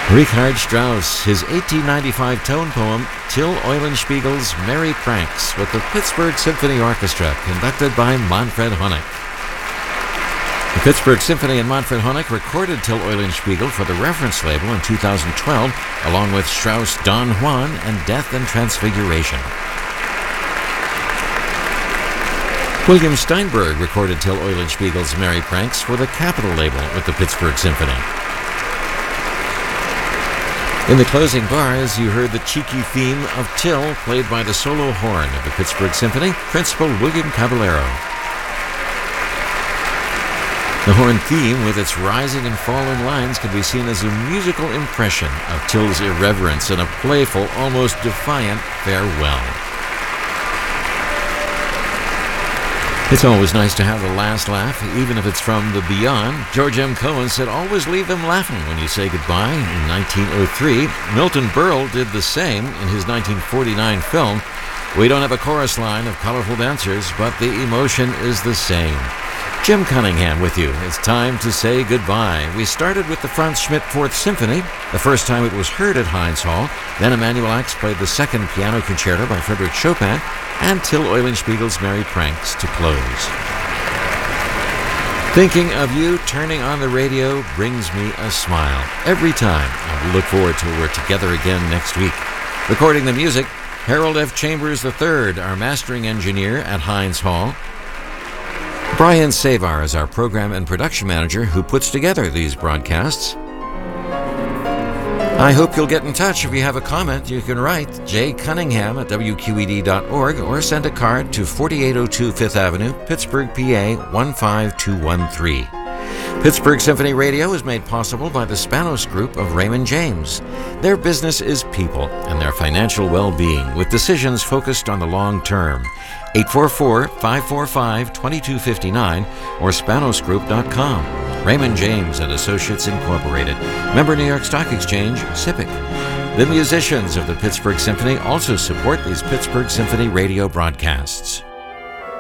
Richard Strauss, his 1895 tone poem, Till Eulenspiegel's Merry Pranks, with the Pittsburgh Symphony Orchestra, conducted by Manfred Honeck. The Pittsburgh Symphony and Manfred Honeck recorded Till Eulenspiegel for the Reference label in 2012, along with Strauss' Don Juan and Death and Transfiguration. William Steinberg recorded Till Eulenspiegel's Merry Pranks for the Capitol label with the Pittsburgh Symphony. In the closing bars, you heard the cheeky theme of Till, played by the solo horn of the Pittsburgh Symphony, Principal William Caballero. The horn theme, with its rising and falling lines, can be seen as a musical impression of Till's irreverence and a playful, almost defiant farewell. It's always nice to have the last laugh, even if it's from the beyond. George M. Cohan said, "Always leave them laughing when you say goodbye." In 1903, Milton Berle did the same in his 1949 film. We don't have a chorus line of colorful dancers, but the emotion is the same. Jim Cunningham with you. It's time to say goodbye. We started with the Franz Schmidt Fourth Symphony, the first time it was heard at Heinz Hall. Then Emanuel Ax played the second piano concerto by Frédéric Chopin, and Till Eulenspiegel's Merry Pranks to close. Thinking of you turning on the radio brings me a smile every time. I look forward to we're together again next week. Recording the music, Harold F. Chambers III, our mastering engineer at Heinz Hall. Brian Savar is our program and production manager who puts together these broadcasts. I hope you'll get in touch. If you have a comment, you can write jcunningham@wqed.org or send a card to 4802 Fifth Avenue, Pittsburgh, PA 15213. Pittsburgh Symphony Radio is made possible by the Spanos Group of Raymond James. Their business is people and their financial well-being, with decisions focused on the long term. 844-545-2259 or spanosgroup.com. Raymond James and Associates Incorporated. Member New York Stock Exchange, SIPC. The musicians of the Pittsburgh Symphony also support these Pittsburgh Symphony radio broadcasts.